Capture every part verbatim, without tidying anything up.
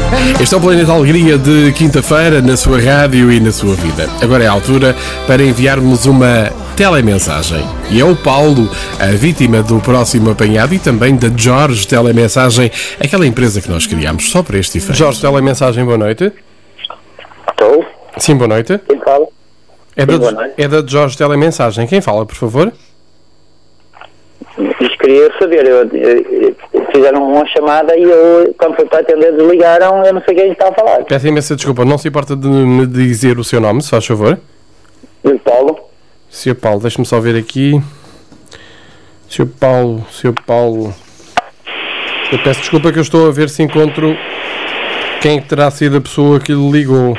Este é o Planeta Alegria de quinta-feira, na sua rádio e na sua vida. Agora é a altura para enviarmos uma telemensagem. E é o Paulo, a vítima do próximo apanhado, e também da Jorge Telemensagem, aquela empresa que nós criámos só para este efeito. Jorge Telemensagem, boa noite. Estou. Sim, boa noite. Quem fala? É, Sim, da, boa noite. é da Jorge Telemensagem. Quem fala, por favor? Isto queria saber, eu, eu, eu, fizeram uma chamada e eu, quando foi para atender, desligaram, eu não sei quem está a falar. Peço imensa desculpa, não se importa de me dizer o seu nome, se faz favor? E Paulo? senhor Paulo, deixe-me só ver aqui. senhor Paulo, senhor Paulo... Eu peço desculpa que eu estou a ver se encontro quem terá sido a pessoa que lhe ligou.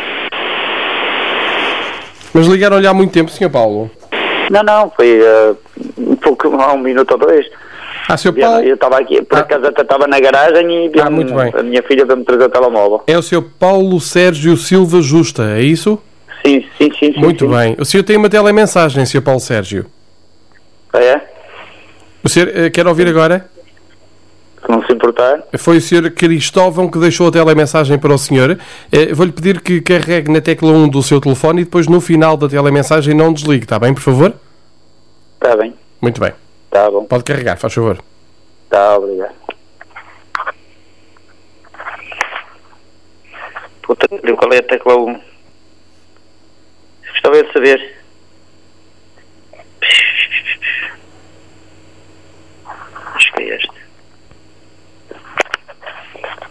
Mas ligaram-lhe há muito tempo, senhor Paulo? Não, não, foi uh, um pouco, há um minuto ou dois. Ah, senhor Paulo... Eu estava aqui, por ah. acaso até estava na garagem e ah, muito bem. a minha filha veio-me trazer o telemóvel. É o senhor Paulo Sérgio Silva Justa, é isso? Sim, sim, sim. sim muito sim. bem. O senhor tem uma telemensagem, senhor Paulo Sérgio. Ah, é? O senhor uh, quer ouvir agora? Se não se importar. Foi o senhor Cristóvão que deixou a telemensagem para o senhor. Uh, Vou-lhe pedir que carregue na tecla um do seu telefone e depois no final da telemensagem não desligue, está bem, por favor? Está bem. Muito bem. Está bom. Pode carregar, faz favor. Está, obrigado. Puta, qual é a tecla um? Gostava de saber. Acho que é este.